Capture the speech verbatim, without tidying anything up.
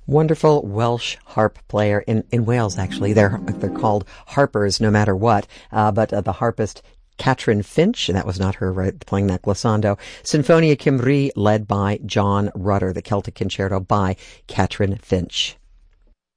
Wonderful Welsh harp player in, in Wales, actually. They're, they're called harpers no matter what, uh, but uh, the harpist Catrin Finch, and that was not her right, playing that glissando. Sinfonia Cymru, led by John Rutter, the Celtic Concerto by Catrin Finch.